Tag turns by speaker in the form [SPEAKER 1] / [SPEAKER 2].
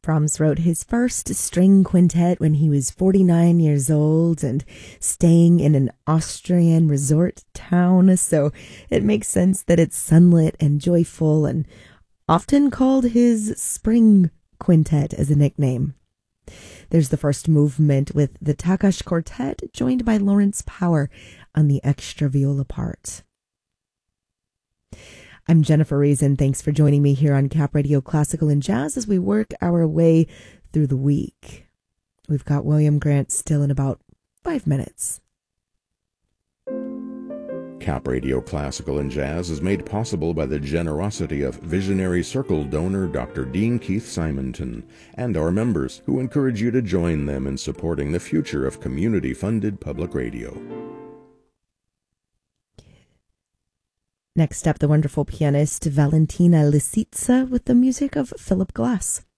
[SPEAKER 1] Brahms wrote his first string quintet when he was 49 years old and staying in an Austrian resort town, so it makes sense that it's sunlit and joyful and often called his Spring Quintet as a nickname. There's the first movement with the Takash Quartet, joined by Lawrence Power on the extra viola part. I'm Jennifer Reason. Thanks for joining me here on Cap Radio Classical and Jazz as we work our way through the week. We've got William Grant still in about 5 minutes.
[SPEAKER 2] Cap Radio Classical and Jazz is made possible by the generosity of visionary Circle donor Dr. Dean Keith Simonton and our members, who encourage you to join them in supporting the future of community-funded public radio.
[SPEAKER 1] Next up, the wonderful pianist Valentina Lisitsa with the music of Philip Glass.